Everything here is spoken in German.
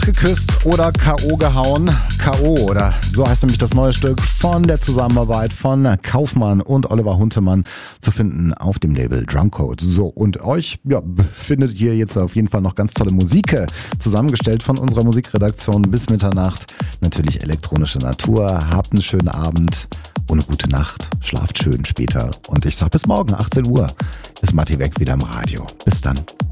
geküsst oder K.O. gehauen. K.O. oder so heißt nämlich das neue Stück von der Zusammenarbeit von Kaufmann und Oliver Huntemann zu finden auf dem Label Drumcode. So, und euch findet ihr jetzt auf jeden Fall noch ganz tolle Musik zusammengestellt von unserer Musikredaktion bis Mitternacht. Natürlich elektronische Natur. Habt einen schönen Abend und eine gute Nacht. Schlaft schön später. Und ich sag bis morgen, 18 Uhr, ist Matti Weg wieder im Radio. Bis dann.